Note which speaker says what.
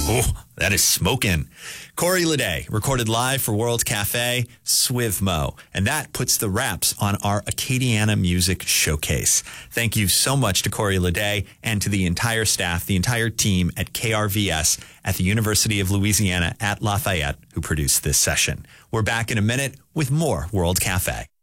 Speaker 1: Oh, that is smoking. Corey Leday recorded live for World Cafe, Swivmo. And that puts the wraps on our Acadiana Music Showcase. Thank you so much to Corey Leday and to the entire staff, the entire team at KRVS at the University of Louisiana at Lafayette who produced this session. We're back in a minute with more World Cafe.